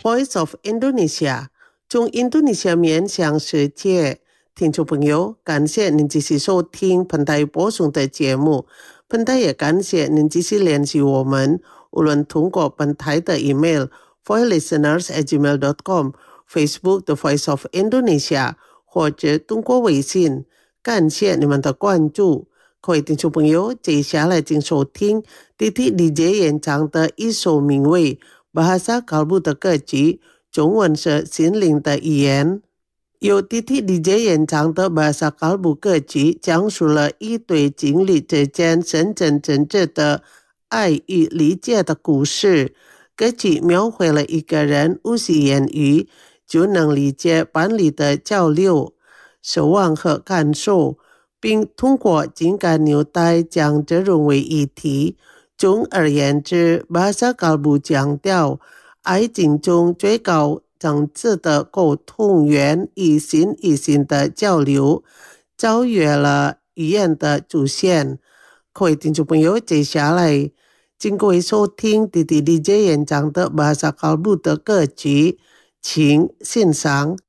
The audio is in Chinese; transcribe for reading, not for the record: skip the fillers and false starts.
Voice of Indonesia 从印度尼西亚面向世界。听众朋友，感谢您继续收听本台播送的节目。本台也感谢您继续联系我们，无论通过本台的 email voicelisteners@gmail.com、Facebook The Voice of Indonesia， 或者通过微信。感谢你们的关注。各位听众朋友，接下来请收听 Titi DJ 演唱的一首名为《Bahasa Kalbu》的歌曲，中文是心灵的语言。由 Titi DJ 演唱的 Bahasa Kalbu 歌曲讲述了一对情侣之间真真正正的爱与理解的故事。歌曲描绘了一个人无需言语就能理解伴侣的交流、守望和感受，并通过情感纽带将这融为一体。总而言之， Bahasa Kalbu 强调爱情中最高层次的沟通源一心一心的交流，超越了语言的主线。各位听众朋友，接下来请各位收听 Titi DJ 演唱的 Bahasa Kalbu 的歌曲，请欣赏。